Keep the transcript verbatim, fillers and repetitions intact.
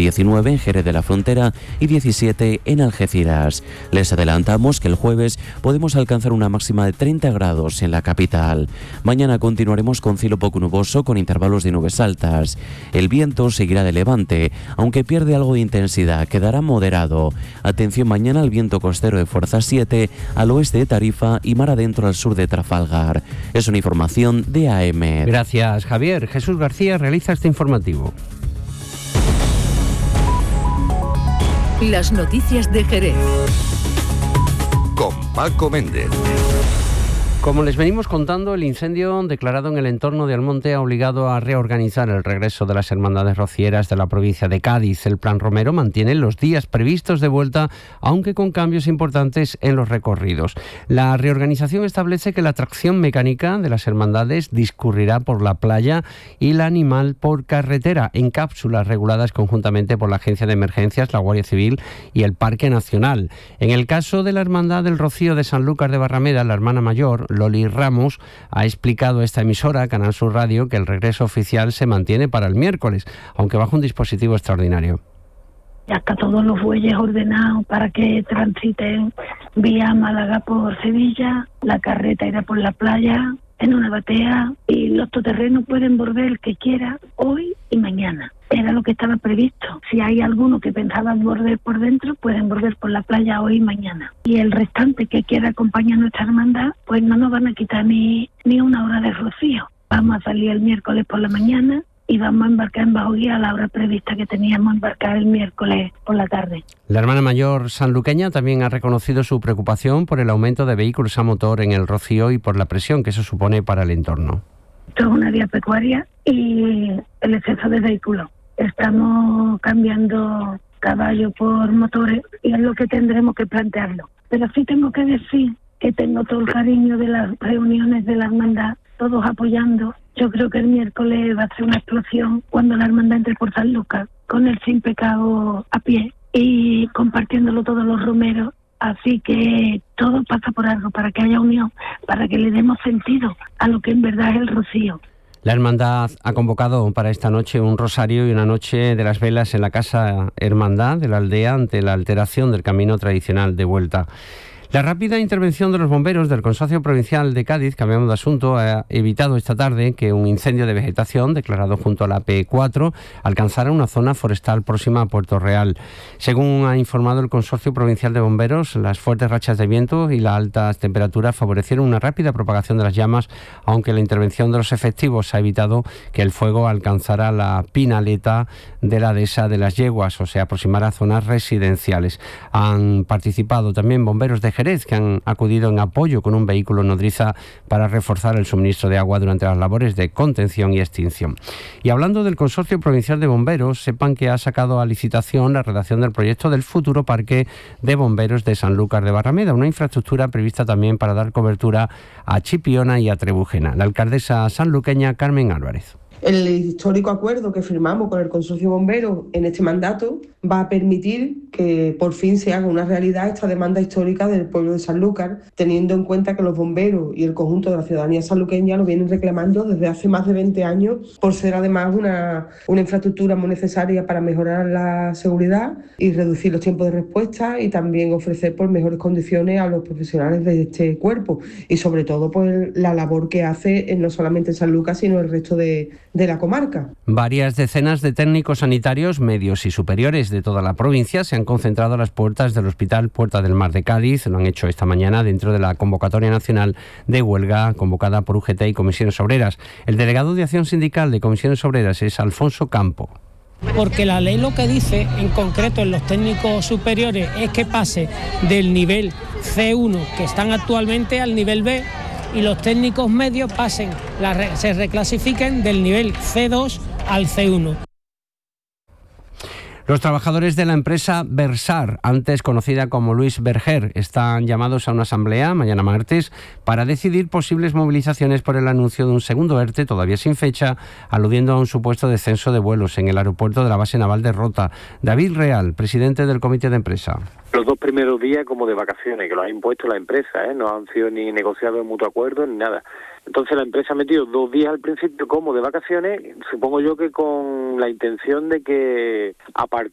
diecinueve en Jerez de la Frontera y diecisiete en Algeciras. Les adelantamos que el jueves podemos alcanzar una máxima de treinta grados en la capital. Mañana continuaremos con cielo poco nuboso con intervalos de nubes altas. El viento seguirá de levante, aunque pierde algo de intensidad, quedará moderado. Atención mañana al viento costero de fuerza siete al oeste de Tarifa y mar adentro al sur de Trafalgar. Es una información de A M. Gracias, Javier. Jesús García realiza este informativo. Las noticias de Jerez. Con Paco Méndez. Como les venimos contando, el incendio declarado en el entorno de Almonte ha obligado a reorganizar el regreso de las hermandades rocieras de la provincia de Cádiz. El Plan Romero mantiene los días previstos de vuelta, aunque con cambios importantes en los recorridos. La reorganización establece que la tracción mecánica de las hermandades discurrirá por la playa y la animal por carretera, en cápsulas reguladas conjuntamente por la Agencia de Emergencias, la Guardia Civil y el Parque Nacional. En el caso de la Hermandad del Rocío de Sanlúcar de Barrameda, la hermana mayor, Loli Ramos, ha explicado a esta emisora, Canal Sur Radio, que el regreso oficial se mantiene para el miércoles, aunque bajo un dispositivo extraordinario. Ya está todos los bueyes ordenados para que transiten vía Málaga por Sevilla, la carreta irá por la playa en una batea y los todoterrenos pueden volver el que quiera hoy y mañana. Era lo que estaba previsto. Si hay alguno que pensaba volver por dentro, pueden volver por la playa hoy y mañana. Y el restante que quiera acompañar a nuestra hermandad, pues no nos van a quitar ni, ni una hora de rocío. Vamos a salir el miércoles por la mañana y vamos a embarcar en Bajo Guía a la hora prevista que teníamos embarcar el miércoles por la tarde. La hermana mayor sanluqueña también ha reconocido su preocupación por el aumento de vehículos a motor en el Rocío y por la presión que eso supone para el entorno. Esto es una vía pecuaria y el exceso de vehículos. Estamos cambiando caballos por motores y es lo que tendremos que plantearlo. Pero sí tengo que decir que tengo todo el cariño de las reuniones de la hermandad, todos apoyando. Yo creo que el miércoles va a ser una explosión cuando la hermandad entre por San Lucas con el Sin Pecado a pie y compartiéndolo todos los romeros. Así que todo pasa por algo, para que haya unión, para que le demos sentido a lo que en verdad es el rocío. La hermandad ha convocado para esta noche un rosario y una noche de las velas en la Casa Hermandad de la aldea ante la alteración del camino tradicional de vuelta. La rápida intervención de los bomberos del Consorcio Provincial de Cádiz, cambiando de asunto, ha evitado esta tarde que un incendio de vegetación declarado junto a la P cuatro alcanzara una zona forestal próxima a Puerto Real. Según ha informado el Consorcio Provincial de Bomberos, las fuertes rachas de viento y las altas temperaturas favorecieron una rápida propagación de las llamas, aunque la intervención de los efectivos ha evitado que el fuego alcanzara la pinaleta de la dehesa de las Yeguas, o se aproximara a zonas residenciales. Han participado también bomberos de Jerez, que han acudido en apoyo con un vehículo nodriza para reforzar el suministro de agua durante las labores de contención y extinción. Y hablando del Consorcio Provincial de Bomberos, sepan que ha sacado a licitación la redacción del proyecto del futuro Parque de Bomberos de Sanlúcar de Barrameda, una infraestructura prevista también para dar cobertura a Chipiona y a Trebujena. La alcaldesa sanluqueña Carmen Álvarez. El histórico acuerdo que firmamos con el Consorcio Bombero en este mandato va a permitir que por fin se haga una realidad esta demanda histórica del pueblo de Sanlúcar, teniendo en cuenta que los bomberos y el conjunto de la ciudadanía sanluqueña lo vienen reclamando desde hace más de veinte años, por ser además una, una infraestructura muy necesaria para mejorar la seguridad y reducir los tiempos de respuesta, y también ofrecer por mejores condiciones a los profesionales de este cuerpo, y sobre todo por la labor que hace en no solamente en Sanlúcar sino el resto de, de la comarca. Varias decenas de técnicos sanitarios medios y superiores de toda la provincia se han concentrado a las puertas del Hospital Puerta del Mar de Cádiz. Lo han hecho esta mañana dentro de la convocatoria nacional de huelga convocada por U G T y Comisiones Obreras. El delegado de Acción Sindical de Comisiones Obreras es Alfonso Campo. Porque la ley lo que dice, en concreto en los técnicos superiores, es que pase del nivel C uno que están actualmente al nivel B, y los técnicos medios pasen, la, se reclasifiquen del nivel C dos al C uno. Los trabajadores de la empresa Versar, antes conocida como Luis Berger, están llamados a una asamblea mañana martes para decidir posibles movilizaciones por el anuncio de un segundo ERTE todavía sin fecha, aludiendo a un supuesto descenso de vuelos en el aeropuerto de la base naval de Rota. David Real, presidente del comité de empresa. Los dos primeros días como de vacaciones, que lo ha impuesto la empresa, ¿eh? No han sido ni negociados en mutuo acuerdo ni nada. Entonces la empresa ha metido dos días al principio como de vacaciones, supongo yo que con la intención de que a partir